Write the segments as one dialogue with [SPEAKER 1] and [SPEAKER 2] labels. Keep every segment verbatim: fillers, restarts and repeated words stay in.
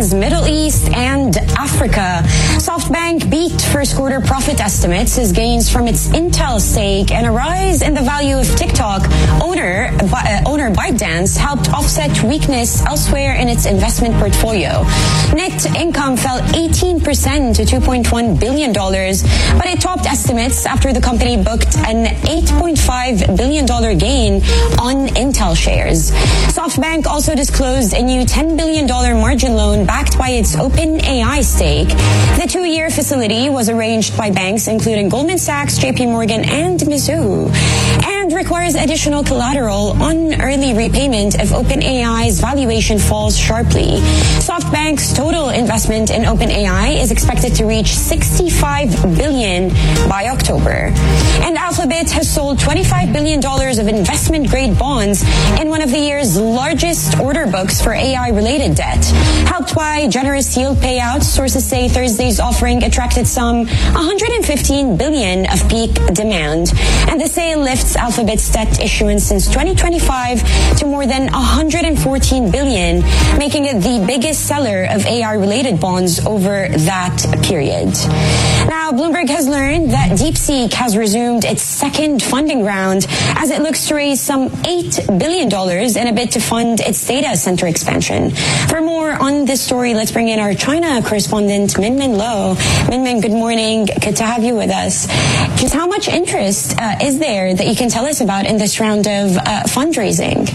[SPEAKER 1] trends, Middle East and Africa. SoftBank beat first quarter profit estimates as gains from its Intel stake and a rise in the value of TikTok owner, uh, owner ByteDance helped offset weakness elsewhere in its investment portfolio. Net income fell eighteen percent to two point one billion dollars, but it topped estimates after the company booked an eight point five billion dollars gain on Intel shares. SoftBank also disclosed a new ten billion dollars margin loan backed by its OpenAI stake. The two-year facility was arranged by banks including Goldman Sachs, J P Morgan, and Mizuho, and requires additional collateral on early repayment if OpenAI's valuation falls sharply. SoftBank's total investment in OpenAI is expected to reach sixty-five billion dollars by October. And Alphabet has sold twenty-five billion dollars of investment-grade bonds in one of the year's largest order books for A I-related debt. Helped by generous yield payouts, sources say Thursday's offering attracted some one hundred fifteen billion dollars of peak demand. And the sale lifts Alphabet's debt issuance since twenty twenty-five to more than one hundred fourteen billion dollars, making it the biggest seller of A I-related bonds over that period. Now, Bloomberg has learned that DeepSeek has resumed its second funding round as it looks to raise some eight billion dollars in a bid to fund its data center expansion. For more on this story, let's bring in our China correspondent, Minmin Lo. Minmin, good morning. Good to have you with us. Just how much interest uh, is there that you can tell us about in this round of uh, fundraising?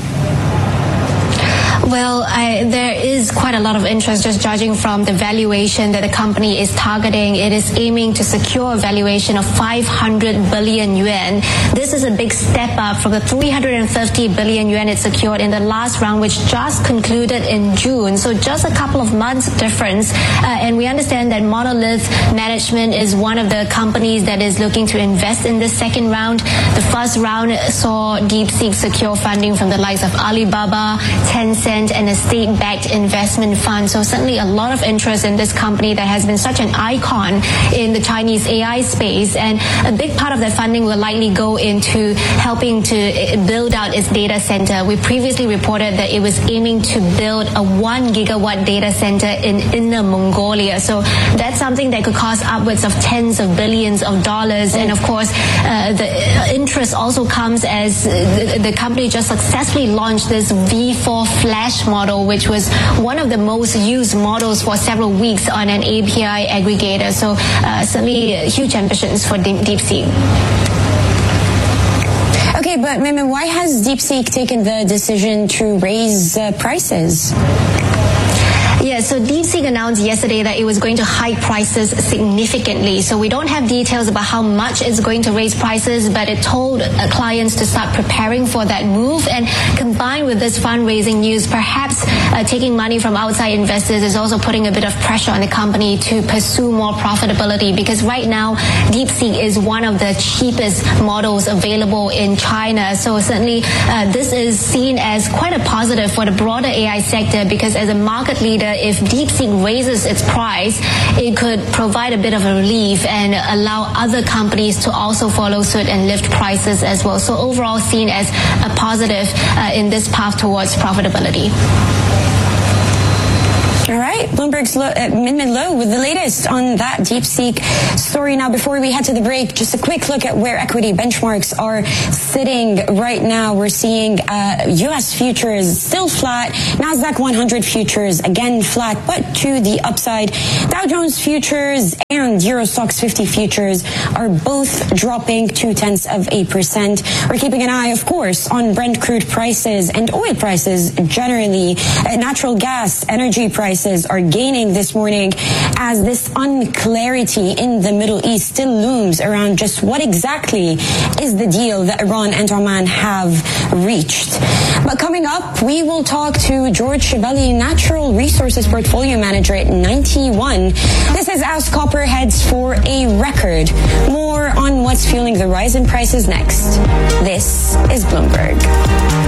[SPEAKER 2] Well, I, there is quite a lot of interest just judging from the valuation that the company is targeting. It is aiming to secure a valuation of five hundred billion yuan. This is a big step up from the three hundred fifty billion yuan it secured in the last round, which just concluded in June. So just a couple of months difference. Uh, and we understand that Monolith Management is one of the companies that is looking to invest in this second round. The first round saw DeepSeek secure funding from the likes of Alibaba, Tencent, and a state-backed investment fund. So certainly a lot of interest in this company that has been such an icon in the Chinese A I space. And a big part of that funding will likely go into helping to build out its data center. We previously reported that it was aiming to build a one gigawatt data center in Inner Mongolia. So that's something that could cost upwards of tens of billions of dollars. And of course, uh, the interest also comes as the, the company just successfully launched this V four Flash model, which was one of the most used models for several weeks on an A P I aggregator. So uh, certainly uh, huge ambitions for DeepSeek.
[SPEAKER 1] Okay, but Minmin, why has DeepSeek taken the decision to raise uh, prices?
[SPEAKER 2] Yeah, so DeepSeek announced yesterday that it was going to hike prices significantly. So we don't have details about how much it's going to raise prices, but it told uh, clients to start preparing for that move. And combined with this fundraising news, perhaps uh, taking money from outside investors is also putting a bit of pressure on the company to pursue more profitability, because right now DeepSeek is one of the cheapest models available in China. So certainly uh, this is seen as quite a positive for the broader A I sector, because as a market leader, if DeepSeek raises its price, it could provide a bit of a relief and allow other companies to also follow suit and lift prices as well. So overall seen as a positive uh, in this path towards profitability.
[SPEAKER 1] All right, Bloomberg's Lo, uh, Minmin Lo with the latest on that DeepSeek story. Now, before we head to the break, just a quick look at where equity benchmarks are sitting right now. We're seeing uh, U S futures still flat, NASDAQ one hundred futures again flat, but to the upside. Dow Jones futures and Euro Stoxx fifty futures are both dropping two-tenths of a percent. We're keeping an eye, of course, on Brent crude prices and oil prices generally. Uh, natural gas, energy prices are gaining this morning as this unclarity in the Middle East still looms around just what exactly is the deal that Iran and Oman have reached. But coming up, we will talk to George Chevelli, Natural Resources Portfolio Manager at ninety One. This is as copper heads for a record. More on what's fueling the rise in prices next. This is Bloomberg.